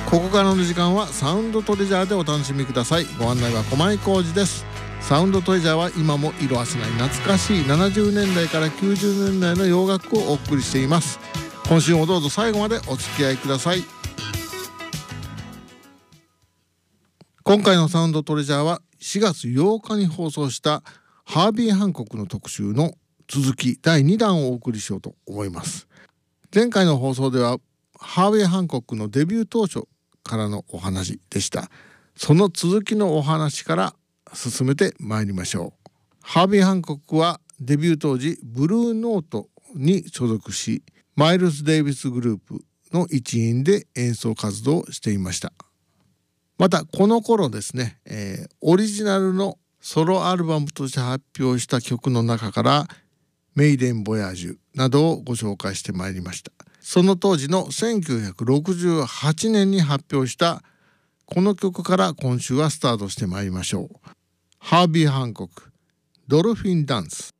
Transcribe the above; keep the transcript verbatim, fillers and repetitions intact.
ここからの時間はサウンドトレジャーでお楽しみください。ご案内は駒井浩二です。サウンドトレジャーは今も色あせない懐かしいななじゅうねんだいからきゅうじゅうねんだいの洋楽をお送りしています。今週もどうぞ最後までお付き合いください。今回のサウンドトレジャーはしがつようかに放送したハービー・ハンコックの特集の続きだいにだんをお送りしようと思います。前回の放送ではハービー・ハンコックのデビュー当初からのお話でした。その続きのお話から進めてまいりましょう。ハービー・ハンコックはデビュー当時ブルーノートに所属し、マイルス・デイビスグループの一員で演奏活動をしていました。またこの頃ですね、えー、オリジナルのソロアルバムとして発表した曲の中からメイデン・ボヤージュなどをご紹介してまいりました。その当時のせんきゅうひゃくろくじゅうはちねんに発表したこの曲から今週はスタートしてまいりましょう。ハービー・ハンコック、ドルフィン・ダンス。